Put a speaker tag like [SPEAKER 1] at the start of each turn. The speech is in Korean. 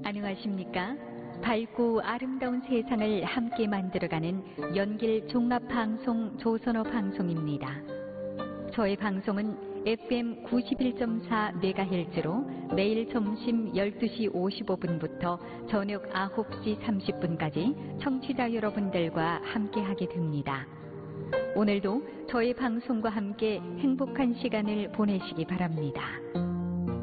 [SPEAKER 1] 안녕하십니까? 밝고 아름다운 세상을 함께 만들어가는 연길 종합방송 조선어 방송입니다. 저희 방송은 FM 91.4MHz로 매일 점심 12시 55분부터 저녁 9시 30분까지 청취자 여러분들과 함께하게 됩니다. 오늘도 저희 방송과 함께 행복한 시간을 보내시기 바랍니다.